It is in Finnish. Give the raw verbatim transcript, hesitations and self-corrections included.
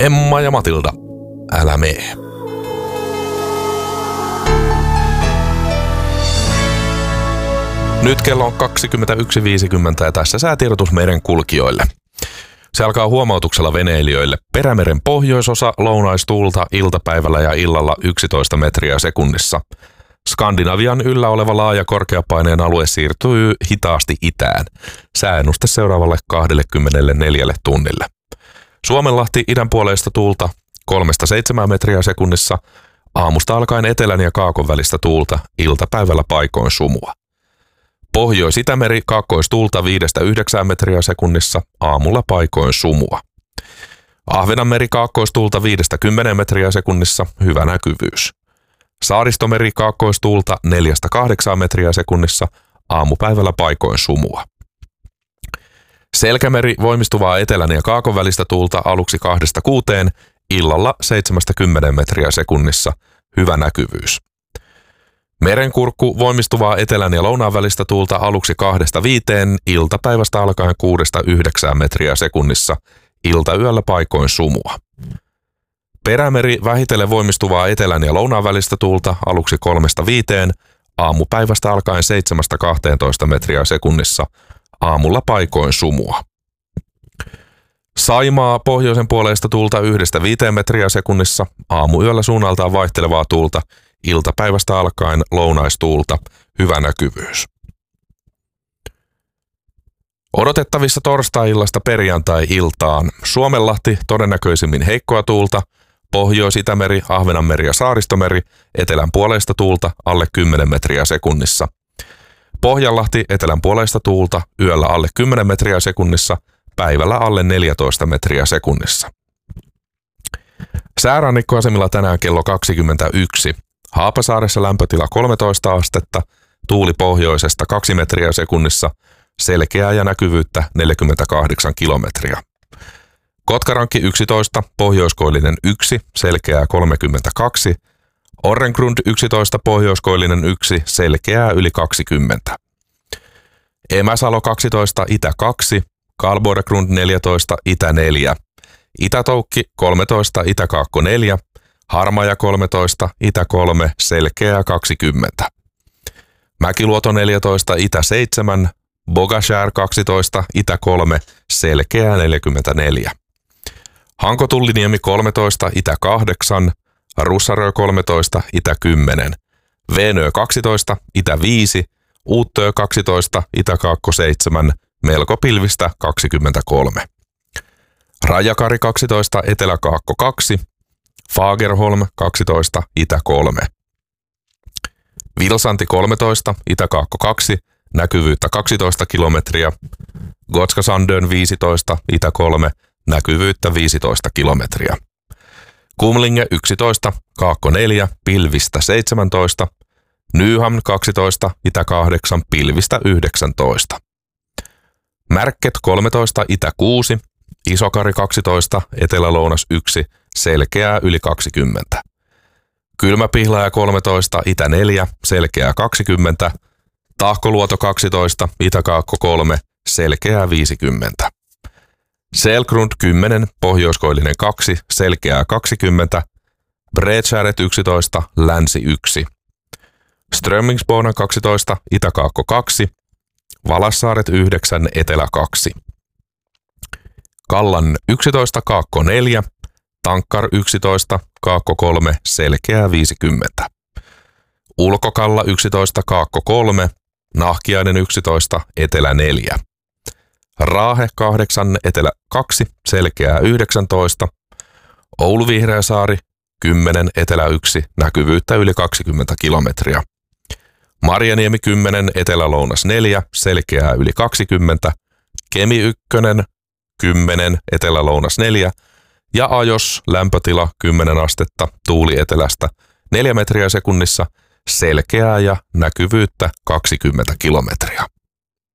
Emma ja Matilda, älä mee. Nyt kello on kaksikymmentäyksi viisikymmentä ja tässä säätiedotus meren kulkijoille. Se alkaa huomautuksella veneilijöille. Perämeren pohjoisosa lounaistuulta iltapäivällä ja illalla yksitoista metriä sekunnissa. Skandinavian yllä oleva laaja korkeapaineen alue siirtyy hitaasti itään. Sääennuste seuraavalle kaksikymmentäneljä tunnille. Suomenlahti idän puoleista tuulta kolmesta seitsemään metriä sekunnissa. Aamusta alkaen etelän ja kaakon välistä tuulta, iltapäivällä paikoin sumua. Pohjois-Itämeri kaakkoistuulta viidestä yhdeksään metriä sekunnissa, aamulla paikoin sumua. Ahvenanmeri kaakkoistuulta viidestä kymmeneen metriä sekunnissa, hyvä näkyvyys. Saaristomeri kaakkoistuulta neljästä kahdeksaan metriä sekunnissa, aamupäivällä paikoin sumua. Selkämeri voimistuvaa etelän ja kaakon välistä tuulta aluksi kahdesta kuuteen, illalla seitsemästä kymmeneen metriä sekunnissa, hyvä näkyvyys. Merenkurkku voimistuvaa etelän ja lounaan välistä tuulta aluksi kahdesta viiteen, iltapäivästä alkaen kuudesta yhdeksään metriä sekunnissa, iltayöllä paikoin sumua. Perämeri vähitellen voimistuvaa etelän ja lounaan välistä tuulta aluksi kolmesta viiteen, aamupäivästä alkaen seitsemästä kahteentoista metriä sekunnissa, aamulla paikoin sumua. Saimaa pohjoisen puoleista tuulta yhdestä viiteen metriä sekunnissa, aamuyöllä suunnaltaan vaihtelevaa tuulta, iltapäivästä alkaen lounaistuulta, hyvä näkyvyys. Odotettavissa torstai-illasta perjantai-iltaan. Suomenlahti todennäköisimmin heikkoa tuulta, Pohjois-Itämeri, Ahvenanmeri ja Saaristomeri, etelän puoleista tuulta alle kymmenen metriä sekunnissa. Pohjanlahti etelän puoleista tuulta, yöllä alle kymmenen metriä sekunnissa, päivällä alle neljätoista metriä sekunnissa. Säärannikkoasemilla tänään kello kaksikymmentäyksi. Haapasaaressa lämpötila kolmetoista astetta, tuuli pohjoisesta kaksi metriä sekunnissa, selkeää ja näkyvyyttä neljäkymmentäkahdeksan kilometriä. Kotkarankki yksitoista, pohjoiskoillinen yksi, selkeää kolmekymmentäkaksi, Orrengrund yksitoista, pohjoiskoillinen yksi, selkeää yli kaksikymmentä. Emäsalo kaksitoista, itä kaksi, Karlborgrund neljätoista, itä neljä, Itätoukki kolmetoista, itäkaakko neljä, Harmaja kolmetoista, itä kolme, selkeää kaksikymmentä. Mäkiluoto neljätoista, itä seitsemän, Bogashär kaksitoista, itä kolme, selkeää neljäkymmentäneljä. Hankotulliniemi kolmetoista, itä kahdeksan, Russarö kolmetoista, itä kymmenen, Venö kaksitoista, itä viisi, Uuttö kaksitoista, itäkaakko seitsemän, melko pilvistä kaksikymmentäkolme. Rajakari kaksitoista, eteläkaakko kaksi, Fagerholm kaksitoista, itä kolme. Vilsanti kolmetoista, itäkaakko kaksi, näkyvyyttä kaksitoista kilometriä. Gotska Sandön viisitoista, itä kolme, näkyvyyttä viisitoista kilometriä. Kumlinge yksitoista, kaakko neljä, pilvistä seitsemäntoista. Nyhamn kaksitoista, itä kahdeksan, pilvistä yhdeksäntoista. Märket kolmetoista, itä kuusi, Isokari kaksitoista, etelä-lounas yksi, selkeää yli kaksikymmentä. Kylmäpihlaja kolmetoista, itä neljä, selkeää kaksikymmentä. Tahkoluoto kaksitoista, itäkaakko kolme, selkeää viisikymmentä. Selgrund kymmenen, pohjoiskoillinen kaksi, selkeää kaksikymmentä. Bredskäret yksitoista, länsi yksi. Strömmingsbåna kaksitoista, itäkaakko kaksi. Valassaaret yhdeksän, etelä kaksi. Kallan yksitoista, kaakko neljä. Tankkar yksitoista, kaakko kolme, selkeää viisikymmentä. Ulkokalla yksitoista, kaakko kolme. Nahkiainen yksitoista, etelä neljä. Raahe kahdeksan, etelä kaksi, selkeää yhdeksäntoista. Oulu Vihreäsaari kymmenen, etelä yksi, näkyvyyttä yli kaksikymmentä kilometriä. Marjaniemi kymmenen, etelä-lounas neljä, selkeää yli kaksikymmentä. Kemi yksi kymmenen, etelä-lounas neljä. Ja Ajos lämpötila kymmenen astetta, tuuli etelästä neljä metriä sekunnissa, selkeää ja näkyvyyttä kaksikymmentä kilometriä.